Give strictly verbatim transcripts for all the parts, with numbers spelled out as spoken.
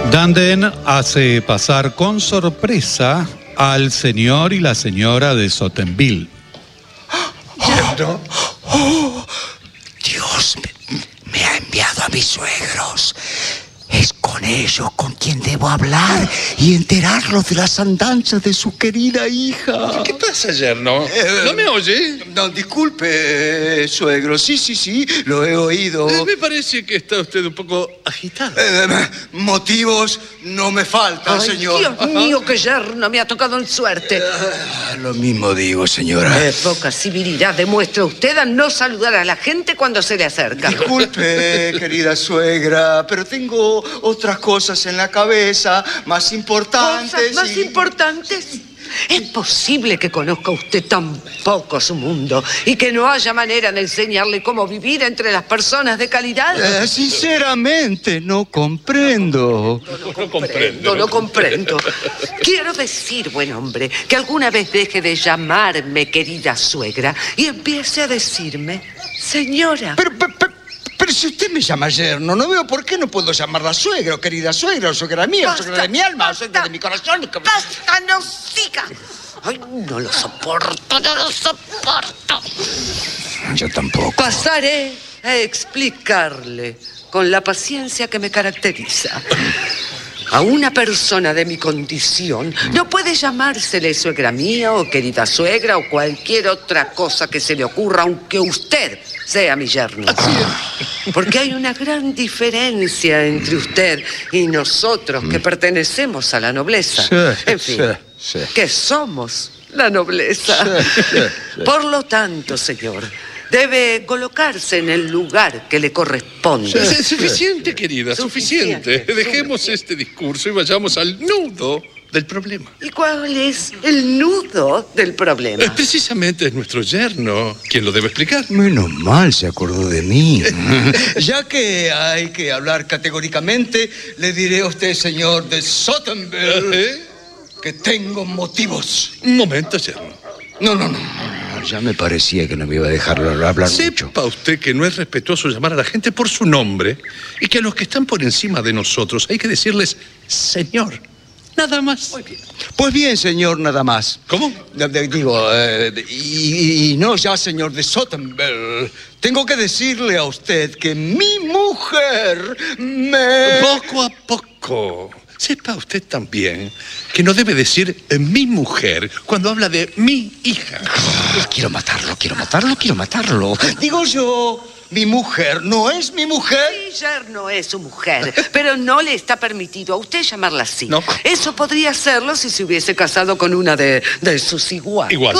Danden hace pasar con sorpresa al señor y la señora de Sottenville. ¿Yerno? Oh, Dios me, me ha enviado a mis suegros. Es con ellos con quien debo hablar y enterarlos de las andanzas de su querida hija. ¿Qué pasa, yerno? Eh, ¿No me oye? No, disculpe, suegro. Sí, sí, sí, lo he oído. Eh, me parece que está usted un poco agitado. Eh, motivos no me faltan, Ay, señor. Dios mío, qué yerno me ha tocado en suerte. Eh, lo mismo digo, señora. Qué poca civilidad demuestra usted al no saludar a la gente cuando se le acerca. Disculpe, querida suegra, pero tengo otras cosas en la cabeza más importantes. ¿Cosas más y... importantes? ¿Es posible que conozca usted tan poco su mundo y que no haya manera de enseñarle cómo vivir entre las personas de calidad? Eh, sinceramente, no comprendo. No, no comprendo, no comprendo. Quiero decir, buen hombre, que alguna vez deje de llamarme querida suegra y empiece a decirme señora. Pero, pero, pero, pero si usted me llama yerno, no veo por qué no puedo llamarla suegra, o querida suegra, o suegra mía, Basta, o suegra de mi alma, basta, o suegra de mi corazón. ¡Basta, no siga! Ay, no lo soporto, no lo soporto. Yo tampoco. Pasaré a explicarle con la paciencia que me caracteriza. A una persona de mi condición no puede llamársele suegra mía o querida suegra o cualquier otra cosa que se le ocurra, aunque usted sea mi yerno. Porque hay una gran diferencia entre usted y nosotros que pertenecemos a la nobleza. Sí, en fin, sí, sí. que somos la nobleza. Sí, sí, sí. Por lo tanto, señor, debe colocarse en el lugar que le corresponde. Es, es suficiente, querida, suficiente. Suficiente. Dejemos este discurso y vayamos al nudo del problema. ¿Y cuál es el nudo del problema? Eh, precisamente es nuestro yerno quien lo debe explicar. Menos mal se acordó de mí. Ya que hay que hablar categóricamente, le diré a usted, señor de Sottenville, ¿Eh? que tengo motivos. Un momento, yerno. No, no, no. Ya me parecía que no me iba a dejar hablar mucho. Sepa usted que no es respetuoso llamar a la gente por su nombre y que a los que están por encima de nosotros hay que decirles señor. Nada más. Muy bien. Pues bien, señor, nada más. ¿Cómo? De- de- digo, eh, y, y no ya, señor de Sottenville. Tengo que decirle a usted que mi mujer me... Poco a poco. Sepa usted también que no debe decir eh, mi mujer cuando habla de mi hija. Ah, quiero matarlo, quiero matarlo, quiero matarlo. Digo yo, mi mujer no es mi mujer. Mi yerno es su mujer, pero no le está permitido a usted llamarla así. No. Eso podría hacerlo si se hubiese casado con una de, de sus iguales. Igual.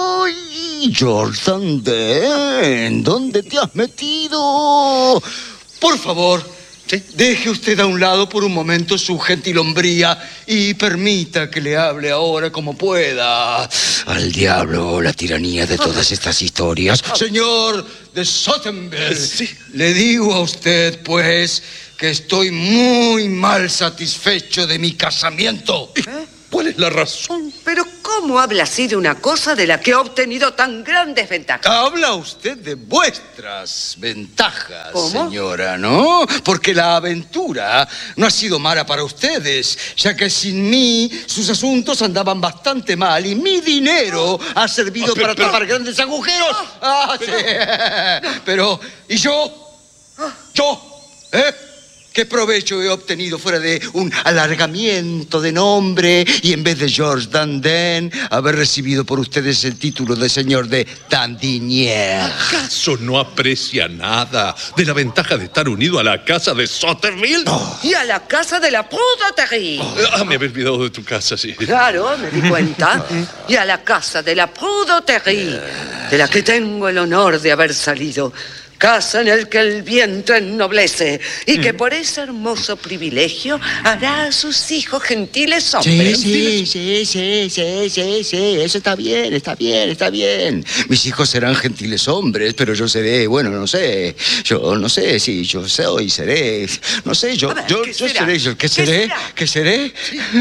¡Ay, Jordan Den! ¿Dónde te has metido? Por favor, ¿Sí? deje usted a un lado por un momento su gentilhombría y permita que le hable ahora como pueda. Al diablo la tiranía de todas estas historias. Señor de Sottenville, Sí. le digo a usted, pues, que estoy muy mal satisfecho de mi casamiento. ¿Cuál es la razón? Pero ¿cómo habla así de una cosa de la que ha obtenido tan grandes ventajas? Habla usted de vuestras ventajas, ¿Cómo? señora, ¿no? Porque la aventura no ha sido mala para ustedes, ya que sin mí sus asuntos andaban bastante mal y mi dinero ha servido Ah, pero- para pero- tapar grandes agujeros. Ah, sí. Pero, ¿y yo? ¿Yo? ¿Eh? ¿Qué provecho he obtenido fuera de un alargamiento de nombre y en vez de George Danden haber recibido por ustedes el título de señor de Dandinière? ¿Acaso no aprecia nada de la ventaja de estar unido a la casa de Sottenville? Y a la casa de la pruderie. Ah, me había olvidado de tu casa, sí. Claro, me di cuenta. Y a la casa de la pruderie, de la que tengo el honor de haber salido. Casa en el que el vientre ennoblece y que por ese hermoso privilegio hará a sus hijos gentiles hombres. Sí, sí, sí, sí, sí, sí, eso está bien, está bien, está bien. Mis hijos serán gentiles hombres, pero yo seré, bueno, no sé, yo no sé si yo soy, seré, no sé, yo, A ver, yo, ¿qué yo será? seré, yo, ¿qué ¿Qué seré? será? ¿Qué seré?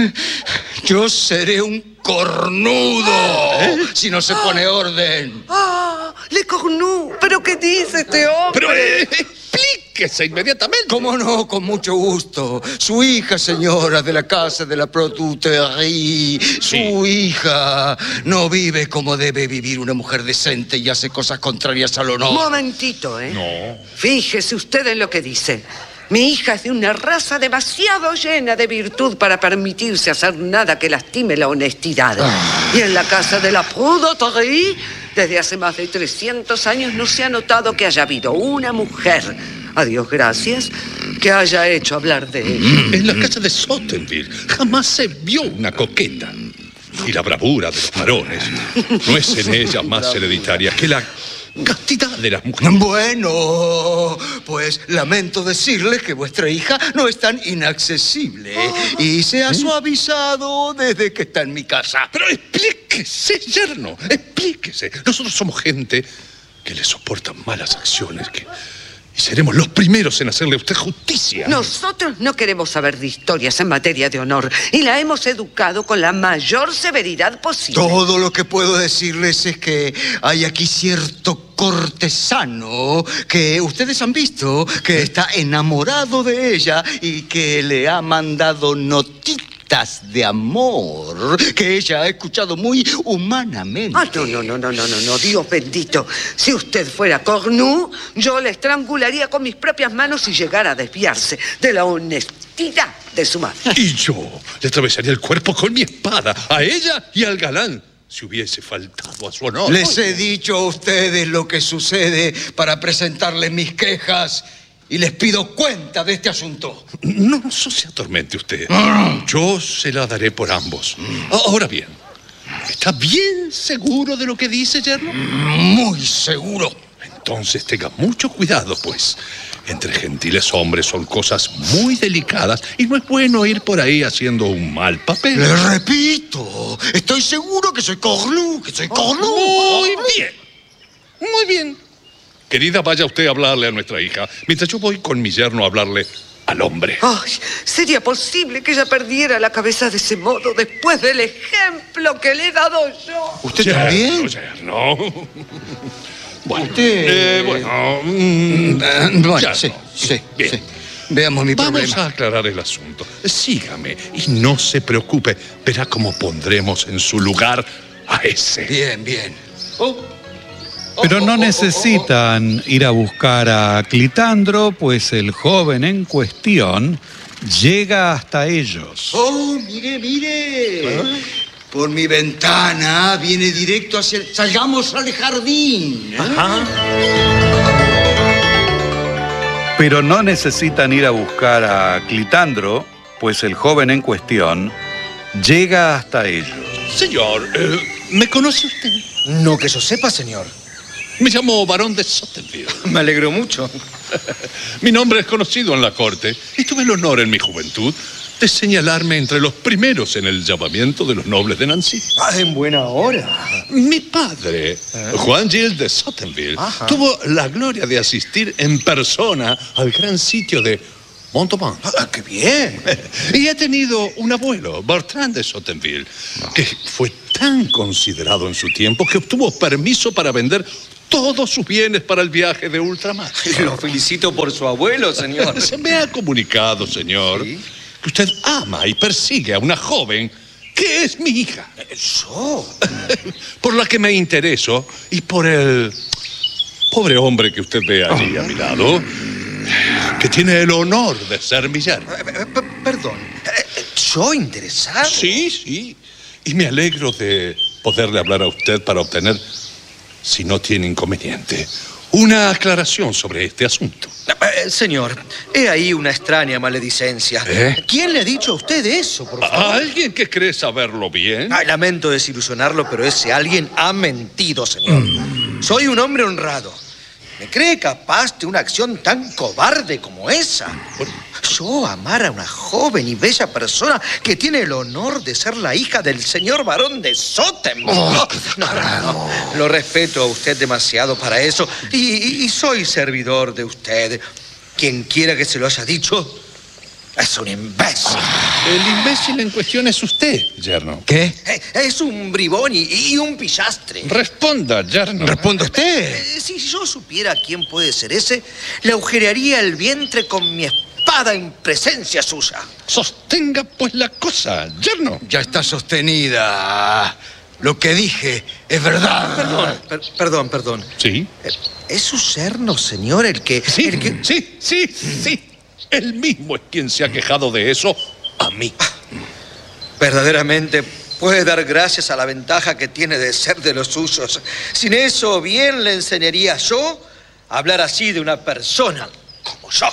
Yo seré un cornudo si no se pone orden. ¡Ah! Le Le Cornu. ¿Pero qué dice este hombre? Pero eh, explíquese inmediatamente. ¿Cómo no? Con mucho gusto. Su hija, señora, de la casa de la Protuterie. Su Sí. hija no vive como debe vivir una mujer decente y hace cosas contrarias al honor. Momentito, ¿eh? No. Fíjese usted en lo que dice. Mi hija es de una raza demasiado llena de virtud para permitirse hacer nada que lastime la honestidad. Ah. Y en la casa de la Pruderie, desde hace más de trescientos años, no se ha notado que haya habido una mujer, a Dios gracias, que haya hecho hablar de ella. En la casa de Sottenville jamás se vio una coqueta. Y la bravura de los varones no es en ella más hereditaria que la castidad de las mujeres. Bueno, pues lamento decirles que vuestra hija no es tan inaccesible y se ha suavizado desde que está en mi casa. Pero explíquese, yerno, explíquese. Nosotros somos gente que le soporta malas acciones que... y seremos los primeros en hacerle a usted justicia. Nosotros no queremos saber de historias en materia de honor y la hemos educado con la mayor severidad posible. Todo lo que puedo decirles es que hay aquí cierto cortesano que ustedes han visto que está enamorado de ella y que le ha mandado notitas de amor que ella ha escuchado muy humanamente. Ah, no, no, no, no, no, no, no, Dios bendito. Si usted fuera Cornu, yo le estrangularía con mis propias manos si llegara a desviarse de la honestidad de su madre. Y yo le atravesaría el cuerpo con mi espada a ella y al galán si hubiese faltado a su honor. Les he dicho a ustedes lo que sucede para presentarles mis quejas y les pido cuenta de este asunto. No, no se atormente usted. Yo se la daré por ambos. Ahora bien, ¿está bien seguro de lo que dice, yerno? Muy seguro. Entonces tenga mucho cuidado, pues. Entre gentiles hombres son cosas muy delicadas y no es bueno ir por ahí haciendo un mal papel. Les repito, estoy seguro que soy Cornu, que soy Cornu. Muy bien. Muy bien. Querida, vaya usted a hablarle a nuestra hija, mientras yo voy con mi yerno a hablarle al hombre. Ay, ¿sería posible que ella perdiera la cabeza de ese modo después del ejemplo que le he dado yo? ¿Usted Yerno, también? yerno. Bueno, Usted... eh, bueno, mm, Eh, bueno, ya sí, no. sí, Bien. sí. Veamos mi Vamos problema. a aclarar el asunto. Sígame y no se preocupe. Verá cómo pondremos en su lugar a ese. Bien, bien. Pero no necesitan ir a buscar a Clitandro, pues el joven en cuestión llega hasta ellos. Oh, mire, mire. Por mi ventana viene directo hacia el... Salgamos al jardín. ¿eh? Pero no necesitan ir a buscar a Clitandro, pues el joven en cuestión llega hasta ellos. Señor, eh, ¿me conoce usted? No que yo sepa, señor. Me llamo Barón de Sottenville. Me alegro mucho. Mi nombre es conocido en la corte y tuve el honor en mi juventud de señalarme entre los primeros en el llamamiento de los nobles de Nancy. Ah, en buena hora. Mi padre, Juan Gilles de Sottenville, Ajá. tuvo la gloria de asistir en persona al gran sitio de Montauban. Ah, qué bien. Y he tenido un abuelo, Bertrand de Sottenville, que fue tan considerado en su tiempo que obtuvo permiso para vender todos sus bienes para el viaje de ultramar. Lo felicito por su abuelo, señor. Se me ha comunicado, señor, ¿Sí? que usted ama y persigue a una joven que es mi hija, Yo. por la que me intereso y por el pobre hombre que usted ve allí a mi lado, que tiene el honor de ser mi yerno. Eh, eh, p- Perdón. Eh, ¿Yo interesado? Sí, sí. Y me alegro de poderle hablar a usted para obtener, si no tiene inconveniente, una aclaración sobre este asunto. Eh, señor, he ahí una extraña maledicencia. ¿Eh? ¿Quién le ha dicho a usted eso, por ¿A favor? alguien que cree saberlo bien? Ay, lamento desilusionarlo, pero ese alguien ha mentido, señor. Soy un hombre honrado. ¿Me cree capaz de una acción tan cobarde como esa? Yo amar a una joven y bella persona que tiene el honor de ser la hija del señor barón de Sottenville. Oh, no, no, no. Lo respeto a usted demasiado para eso y, y- y soy servidor de usted. Quien quiera que se lo haya dicho es un imbécil. El imbécil en cuestión es usted, yerno. ¿Qué? Eh, Es un bribón y, y un pillastre. Responda, yerno. ¿Responde usted? Eh, Si yo supiera quién puede ser ese, le agujerearía el vientre con mi espada en presencia suya. Sostenga pues la cosa, yerno. Ya está sostenida. Lo que dije es verdad. Perdón, per- perdón, perdón. Sí. Eh, ¿Es su yerno, señor, el que... Sí, el que... sí, sí, sí. Él mismo es quien se ha quejado de eso a mí. Verdaderamente puede dar gracias a la ventaja que tiene de ser de los suyos. Sin eso, bien le enseñaría yo a hablar así de una persona como yo.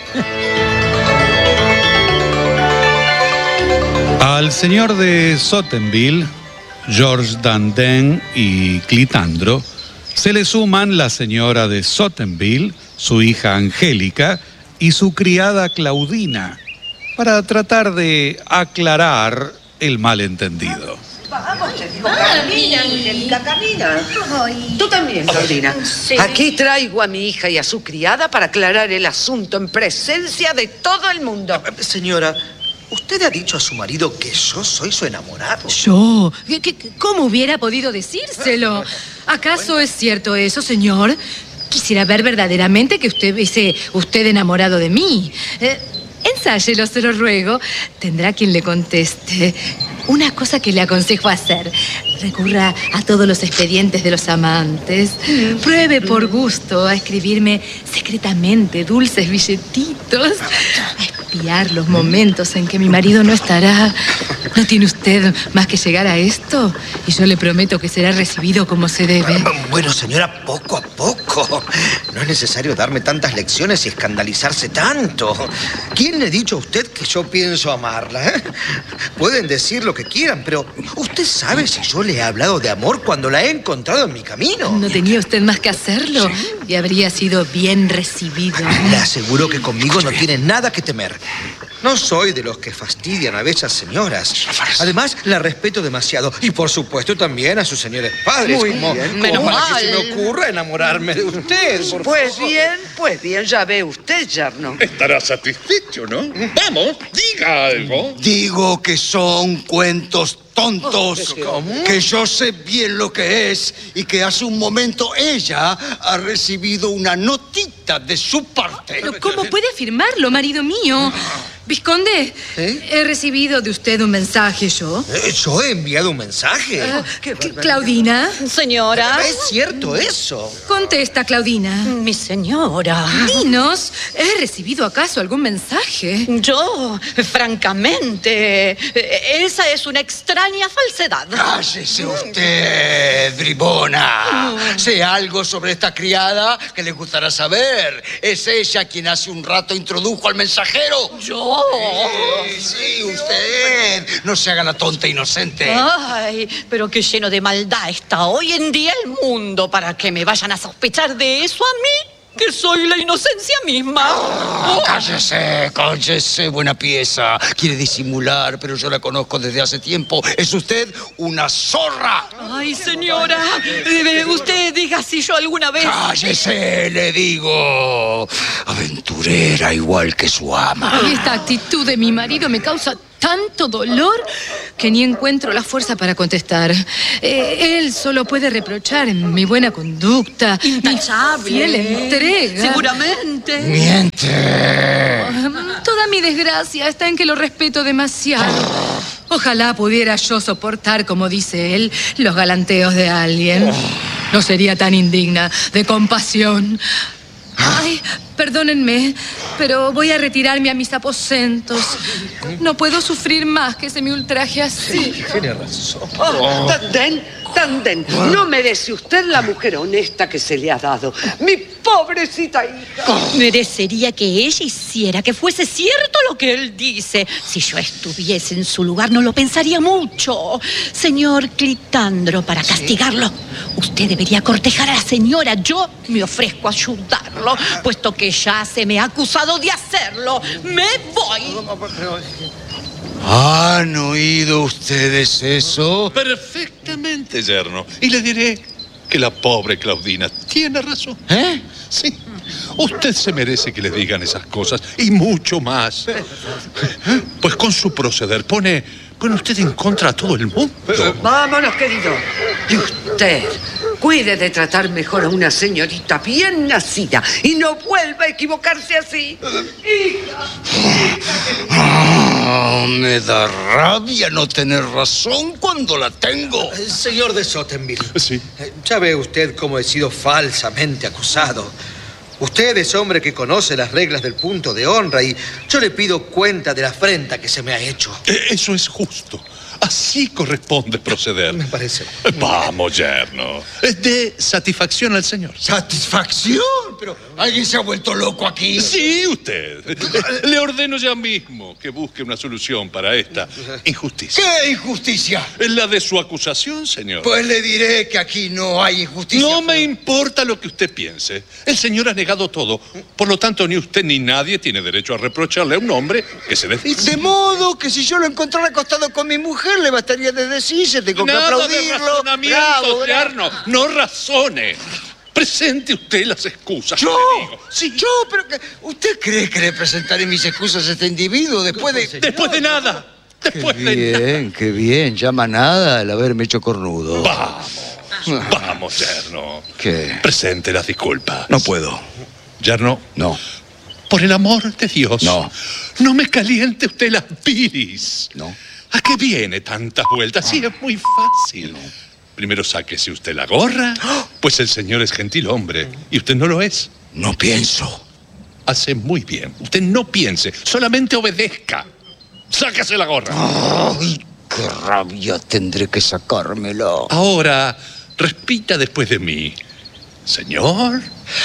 Al señor de Sottenville, George Dandin y Clitandro, se le suman la señora de Sottenville, su hija Angélica y su criada Claudina, para tratar de aclarar el malentendido. Vamos, te digo, camina, Angélica, camina. Tú también, Claudina. Aquí traigo a mi hija y a su criada para aclarar el asunto en presencia de todo el mundo. Señora, ¿usted ha dicho a su marido que yo soy su enamorado? ¿Yo? ¿Qué- qué- ¿Cómo hubiera podido decírselo? ¿Acaso es cierto eso, señor? Quisiera ver verdaderamente que usted hubiese usted enamorado de mí. Eh, ensáyelo, se lo ruego. Tendrá quien le conteste. Una cosa que le aconsejo hacer. Recurra a todos los expedientes de los amantes. Pruebe por gusto a escribirme secretamente dulces billetitos. A espiar los momentos en que mi marido no estará. ¿No tiene usted más que llegar a esto? Y yo le prometo que será recibido como se debe. Bueno, señora, poco a poco. No es necesario darme tantas lecciones y escandalizarse tanto. ¿Quién le ha dicho a usted que yo pienso amarla? eh? Pueden decir lo que quieran, pero ¿usted sabe si yo le he hablado de amor cuando la he encontrado en mi camino? No tenía usted más que hacerlo y habría sido bien recibido. Le aseguro que conmigo no tiene nada que temer. No soy de los que fastidian a bellas señoras. Además, la respeto demasiado. Y por supuesto también a sus señores padres. Muy como, bien, como menos para mal. que se me ocurra enamorarme de usted, por Pues favor. bien, pues bien, ya ve usted, yerno. Estará satisfecho, ¿no? Vamos, diga algo. Digo que son cuentos tontos, ¿Cómo? que yo sé bien lo que es y que hace un momento ella ha recibido una notita de su parte. Pero ¿cómo puede afirmarlo, marido mío? Vizconde, ¿Eh? he recibido de usted un mensaje yo. Eh, ¿Yo he enviado un mensaje? Ah, Cl- Claudina, Señora, ¿Es cierto eso? contesta, Claudina. mi señora. Dinos, ¿he recibido acaso algún mensaje? Yo, francamente, eh, esa es una extraña falsedad. Cállese usted, bribona. Sé algo sobre esta criada que le gustará saber. Es ella quien hace un rato introdujo al mensajero. Yo. Sí, sí, usted. No se haga la tonta inocente. Ay, pero qué lleno de maldad está hoy en día el mundo para que me vayan a sospechar de eso a mí, que soy la inocencia misma. Ah, cállese, cállese, buena pieza. Quiere disimular, pero yo la conozco desde hace tiempo. Es usted una zorra. Ay, señora, eh, usted diga si yo alguna vez... Cállese, le digo. Aventurera igual que su ama. Y esta actitud de mi marido me causa tanto dolor que ni encuentro la fuerza para contestar. Eh, él solo puede reprochar mi buena conducta, Intachable. mi fiel entrega. Seguramente. Miente. Toda mi desgracia está en que lo respeto demasiado. Ojalá pudiera yo soportar, como dice él, los galanteos de alguien. No sería tan indigna de compasión. Ay, perdónenme, pero voy a retirarme a mis aposentos. No puedo sufrir más que se me ultraje así. Tiene razón. Oh, Tandén, Tandén, no merece usted la mujer honesta que se le ha dado. Mi pobrecita hija. Merecería que ella hiciera que fuese cierto lo que él dice. Si yo estuviese en su lugar, no lo pensaría mucho. Señor Clitandro, para castigarlo, usted debería cortejar a la señora. Yo me ofrezco a ayudarlo, puesto que ya se me ha acusado de hacerlo. Me voy. ¿Han oído ustedes eso? Perfectamente, yerno. Y le diré que la pobre Claudina tiene razón. ¿Eh? Sí. Usted se merece que le digan esas cosas y mucho más. Pues con su proceder pone, pone usted en contra a todo el mundo. Vámonos, querido. Y usted, cuide de tratar mejor a una señorita bien nacida y no vuelva a equivocarse así. Hija. Oh, me da rabia no tener razón cuando la tengo. Eh, Señor de Sottenville. Sí. eh, Ya ve usted cómo he sido falsamente acusado. Usted es hombre que conoce las reglas del punto de honra y yo le pido cuenta de la afrenta que se me ha hecho. Eh, Eso es justo. Así corresponde proceder. Me parece. Vamos, yerno. Es de satisfacción al señor. ¿Satisfacción? Pero alguien se ha vuelto loco aquí. Sí, usted. Le ordeno ya mismo que busque una solución para esta injusticia. ¿Qué injusticia? Es la de su acusación, señor. Pues le diré que aquí no hay injusticia. No me importa lo que usted piense. El señor ha negado todo. Por lo tanto, ni usted ni nadie tiene derecho a reprocharle a un hombre que se desdice. De modo que si yo lo encontrara acostado con mi mujer, le bastaría de decirse, tengo que Nada de aplaudirlo. razonamiento, Bravo, bravo. yerno. No razone. Presente usted las excusas. ¿Yo? que le digo. Sí, ¿Yo? ¿Pero que, usted cree que le presentaré mis excusas a este individuo después de...? Después de nada. Qué Después de nada. bien, qué bien. Llama nada el haberme hecho cornudo. Vamos. Vamos, yerno. ¿Qué? Presente las disculpas. No puedo. Yerno. No. Por el amor de Dios. No. No me caliente usted las bilis. No. ¿A qué viene tantas vueltas? Sí, es muy fácil. Primero sáquese usted la gorra, pues el señor es gentil hombre y usted no lo es. No pienso. Hace muy bien. Usted no piense, solamente obedezca. Sáquese la gorra. Ay, qué rabia tendré que sacármela. Ahora, repita después de mí. Señor.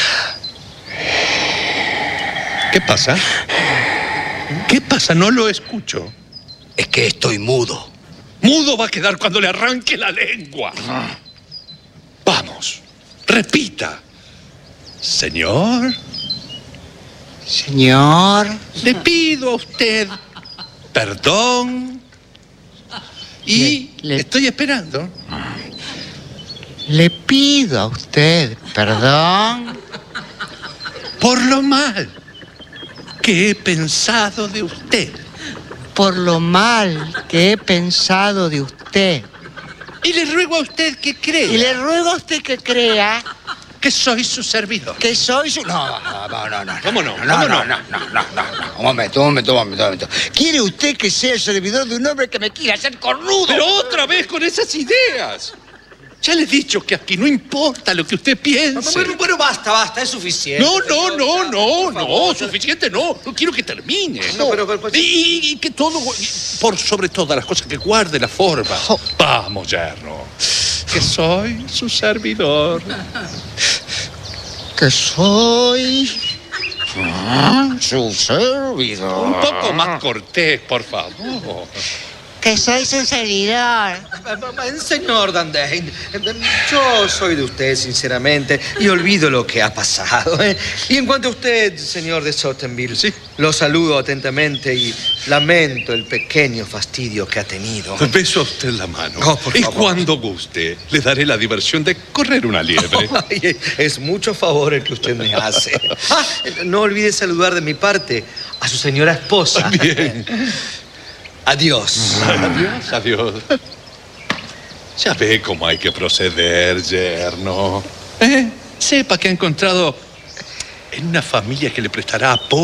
¿Qué pasa? ¿Qué pasa? No lo escucho. Es que estoy mudo. Mudo va a quedar cuando le arranque la lengua. Vamos, repita. Señor, Señor. le pido a usted perdón y Le- le- estoy esperando. Le pido a usted perdón Por lo mal que he pensado de usted. por lo mal que he pensado de usted. Y le ruego a usted que crea Y le ruego a usted que crea que soy su servidor. que soy su... No, no, no, no, no. ¿Cómo no? No, ¿Cómo no, no? no, no, no, no, no. Un momento, un momento, un momento, un momento. ¿Quiere usted que sea el servidor de un hombre que me quiera hacer cornudo? Pero otra vez con esas ideas. Ya le he dicho que aquí no importa lo que usted piense. Bueno, bueno, basta, basta, es suficiente. No, no, no, no, Por no, favor. suficiente no. No quiero que termine. No, pero- pero- pero- Y, y que todo, por sobre todas las cosas, que guarde la forma. Vamos, yerno. Que soy su servidor. Que soy... ah, su servidor. Un poco más cortés, por favor. Que soy su servidor. Señor Danden, yo soy de usted, sinceramente, y olvido lo que ha pasado. ¿eh? Y en cuanto a usted, señor de Sottenville, Sí. lo saludo atentamente y lamento el pequeño fastidio que ha tenido. Beso a usted la mano. Oh, por y favor. cuando guste, le daré la diversión de correr una liebre. Ay, es mucho favor el que usted me hace. Ah, no olvide saludar de mi parte a su señora esposa. Bien. Adiós. Adiós, adiós. Ya ve cómo hay que proceder, yerno. ¿Eh? Sepa que ha encontrado en una familia que le prestará apoyo.